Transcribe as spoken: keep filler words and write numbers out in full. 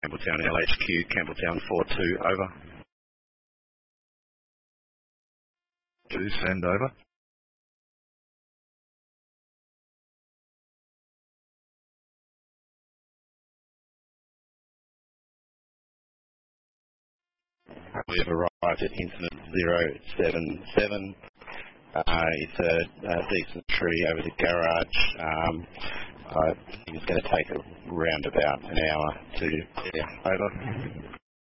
Campbelltown L H Q, Campbelltown four two, over. two, send over. We have arrived at incident zero seven seven. Uh, it's a, a decent tree over the garage. Um, I think it's going to take around about an hour to, yeah, over.